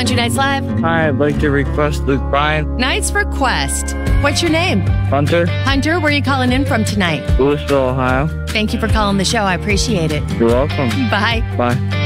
Country Nights Live. Hi, I'd like to request Luke Bryan. Nice request. What's your name? Hunter. Hunter, where are you calling in from tonight? Louisville, Ohio. Thank you for calling the show. I appreciate it. You're welcome. Bye. Bye.